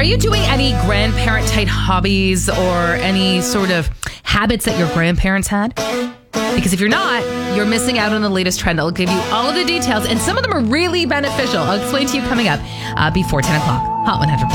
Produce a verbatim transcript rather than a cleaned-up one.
you doing any grandparent type hobbies or any sort of habits that your grandparents had? Because if you're not, you're missing out on the latest trend. I'll give you all of the details, and some of them are really beneficial. I'll explain to you coming up uh, before ten o'clock. Hot one hundred.